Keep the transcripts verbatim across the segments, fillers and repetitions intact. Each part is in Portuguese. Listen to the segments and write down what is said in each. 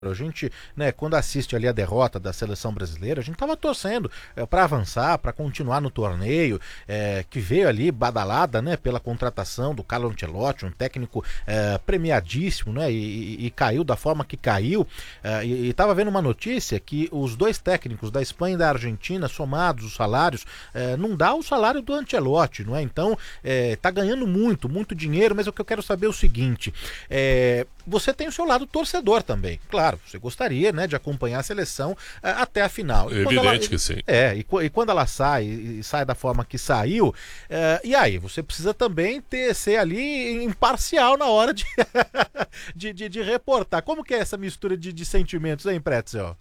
A gente, né, quando assiste ali a derrota da seleção brasileira, a gente estava torcendo é, para avançar, para continuar no torneio, é, que veio ali badalada, né, pela contratação do Carlo Ancelotti, um técnico é, premiadíssimo, né, e, e, e caiu da forma que caiu. É, e estava vendo uma notícia que os dois técnicos da Espanha e da Argentina, somados os salários, é, não dá o salário do Ancelotti, não é? Então, é, tá ganhando muito, muito dinheiro, mas o que eu quero saber é o seguinte, é, você tem o seu lado torcedor também, claro. Você gostaria, né, de acompanhar a seleção uh, até a final. E Evidente ela, que sim. É, e, e quando ela sai, e sai da forma que saiu, uh, e aí, você precisa também ter, ser ali imparcial na hora de, de, de, de reportar. Como que é essa mistura de, de sentimentos, hein, Pretzel?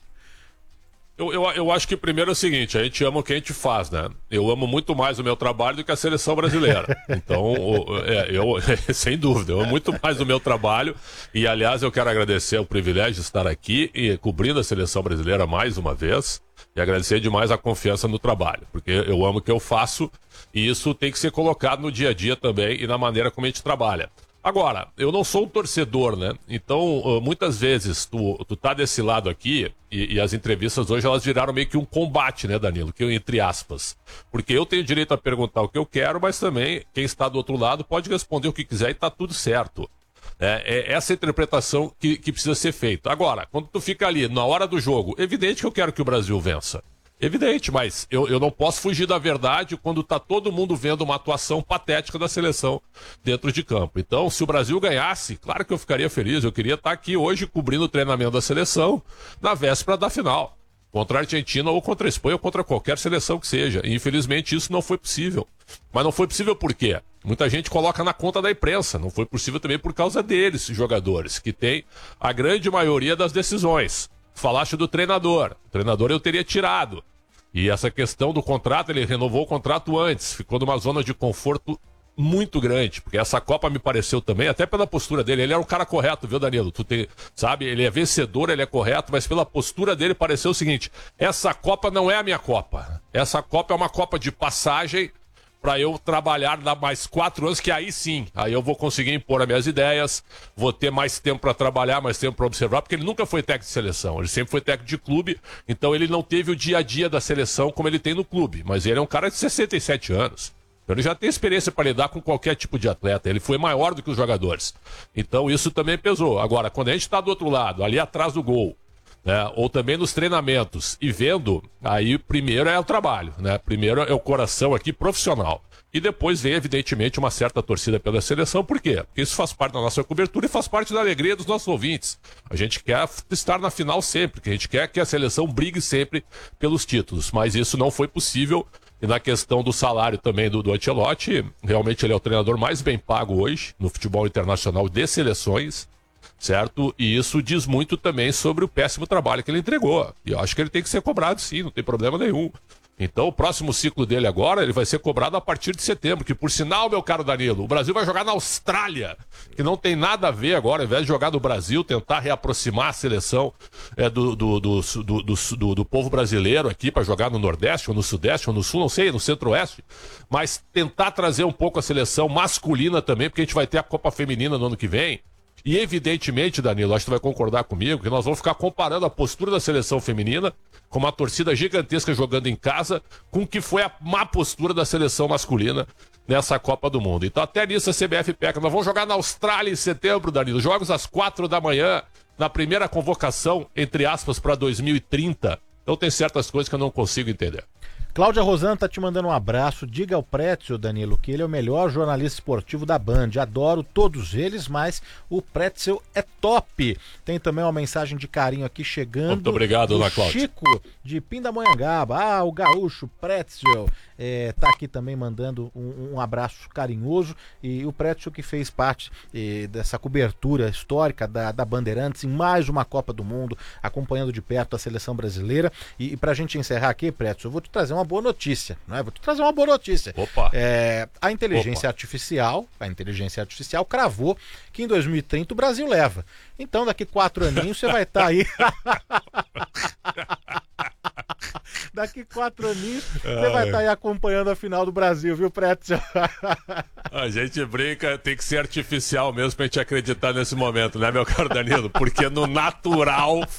Eu, eu, eu acho que primeiro é o seguinte, a gente ama o que a gente faz, né? Eu amo muito mais o meu trabalho do que a seleção brasileira. Então, é, eu, sem dúvida, eu amo muito mais o meu trabalho. E, aliás, eu quero agradecer o privilégio de estar aqui e cobrindo a seleção brasileira mais uma vez. E agradecer demais a confiança no trabalho, porque eu amo o que eu faço e isso tem que ser colocado no dia a dia também e na maneira como a gente trabalha. Agora, eu não sou um torcedor, né? Então, muitas vezes, tu, tu tá desse lado aqui, e, e as entrevistas hoje, elas viraram meio que um combate, né, Danilo? Que, entre aspas. Porque eu tenho direito a perguntar o que eu quero, mas também, quem está do outro lado pode responder o que quiser e tá tudo certo. É, é essa interpretação que, que precisa ser feita. Agora, quando tu fica ali, na hora do jogo, evidente que eu quero que o Brasil vença. Evidente, mas eu, eu não posso fugir da verdade quando tá todo mundo vendo uma atuação patética da seleção dentro de campo. Então, se o Brasil ganhasse, claro que eu ficaria feliz. Eu queria estar aqui hoje cobrindo o treinamento da seleção na véspera da final. Contra a Argentina ou contra a Espanha ou contra qualquer seleção que seja. E, infelizmente, isso não foi possível. Mas não foi possível por quê? Muita gente coloca na conta da imprensa. Não foi possível também por causa deles, jogadores, que têm a grande maioria das decisões. Falaste do treinador. O treinador eu teria tirado. E essa questão do contrato, ele renovou o contrato antes. Ficou numa zona de conforto muito grande. Porque essa Copa me pareceu também, até pela postura dele. Ele era um cara correto, viu, Danilo? Tu tem, sabe, ele é vencedor, ele é correto, mas pela postura dele pareceu o seguinte: essa Copa não é a minha Copa. Essa Copa é uma Copa de passagem para eu trabalhar lá mais quatro anos, que aí sim, aí eu vou conseguir impor as minhas ideias, vou ter mais tempo para trabalhar, mais tempo para observar, porque ele nunca foi técnico de seleção, ele sempre foi técnico de clube, então ele não teve o dia a dia da seleção como ele tem no clube, mas ele é um cara de sessenta e sete anos, então ele já tem experiência para lidar com qualquer tipo de atleta, ele foi maior do que os jogadores, então isso também pesou. Agora, quando a gente está do outro lado, ali atrás do gol, né, ou também nos treinamentos e vendo, aí primeiro é o trabalho, né? Primeiro é o coração aqui profissional. E depois vem, evidentemente, uma certa torcida pela seleção. Por quê? Porque isso faz parte da nossa cobertura e faz parte da alegria dos nossos ouvintes. A gente quer estar na final sempre, que a gente quer que a seleção brigue sempre pelos títulos. Mas isso não foi possível. E na questão do salário também do, do Ancelotti, realmente ele é o treinador mais bem pago hoje no futebol internacional de seleções. Certo? E isso diz muito também sobre o péssimo trabalho que ele entregou. E eu acho que ele tem que ser cobrado sim, não tem problema nenhum. Então o próximo ciclo dele agora, ele vai ser cobrado a partir de setembro, que por sinal, meu caro Danilo, o Brasil vai jogar na Austrália, que não tem nada a ver agora, ao invés de jogar no Brasil, tentar reaproximar a seleção é, do, do, do, do, do, do, do povo brasileiro aqui para jogar no Nordeste, ou no Sudeste, ou no Sul, não sei, no Centro-Oeste, mas tentar trazer um pouco a seleção masculina também, porque a gente vai ter a Copa Feminina no ano que vem. E evidentemente, Danilo, acho que tu vai concordar comigo, que nós vamos ficar comparando a postura da seleção feminina, com uma torcida gigantesca jogando em casa, com o que foi a má postura da seleção masculina nessa Copa do Mundo. Então até nisso a C B F peca. Nós vamos jogar na Austrália em setembro, Danilo. Jogos às quatro da manhã, na primeira convocação, entre aspas, para dois mil e trinta. Então tem certas coisas que eu não consigo entender. Cláudia Rosana tá te mandando um abraço. Diga ao Pretzel, Danilo, que ele é o melhor jornalista esportivo da Band. Adoro todos eles, mas o Pretzel é top. Tem também uma mensagem de carinho aqui chegando. Muito obrigado, Ana Cláudia. Chico, de Pindamonhangaba. Ah, o gaúcho Pretzel é, tá aqui também mandando um, um abraço carinhoso. E o Pretzel que fez parte eh, dessa cobertura histórica da, da Bandeirantes em mais uma Copa do Mundo, acompanhando de perto a seleção brasileira. E, e pra gente encerrar aqui, Pretzel, eu vou te trazer uma boa notícia, né? Vou te trazer uma boa notícia. Opa. É, a inteligência Opa. artificial, a inteligência artificial cravou que em dois mil e trinta o Brasil leva. Então daqui quatro aninhos você vai estar tá aí. Daqui quatro aninhos você vai estar tá aí acompanhando a final do Brasil, viu, Pretzel? A gente brinca, tem que ser artificial mesmo pra gente acreditar nesse momento, né, meu caro Danilo? Porque no natural